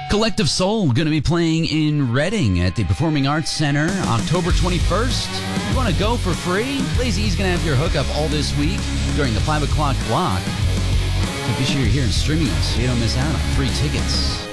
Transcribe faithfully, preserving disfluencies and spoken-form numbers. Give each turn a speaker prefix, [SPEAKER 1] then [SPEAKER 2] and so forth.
[SPEAKER 1] Collective Soul going to be playing in Reading at the Performing Arts Center October twenty-first. You want to go for free? Lazy E's going to have your hookup all this week during the five o'clock block. So be sure you're here and streaming us so you don't miss out on free tickets.